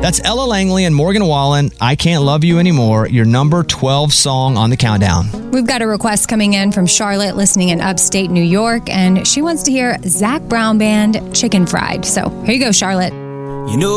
That's Ella Langley and Morgan Wallen, I Can't Love You Anymore, your number 12 song on the countdown. We've got a request coming in from Charlotte, listening in upstate New York, and she wants to hear Zac Brown Band, Chicken Fried. So here you go, Charlotte. You know